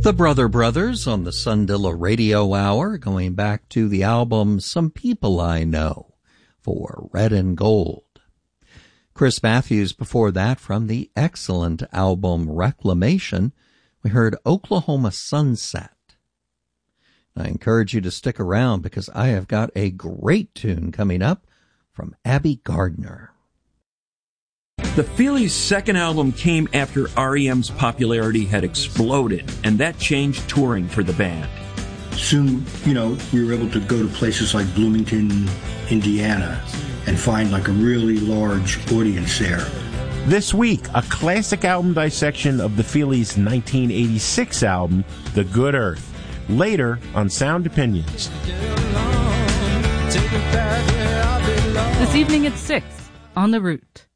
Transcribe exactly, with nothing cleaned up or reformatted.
The Brother Brothers on the Sundilla Radio Hour, going back to the album Some People I Know for Red and Gold. Chris Matthews before that from the excellent album Reclamation, we heard Oklahoma Sunset. I encourage you to stick around because I have got a great tune coming up from Abby Gardner. The Feelies' second album came after R E M's popularity had exploded, and that changed touring for the band. Soon, you know, we were able to go to places like Bloomington, Indiana, and find like a really large audience there. This week, a classic album dissection of the Feelies' nineteen eighty-six album, The Good Earth. Later on Sound Opinions. This evening at six on The Root.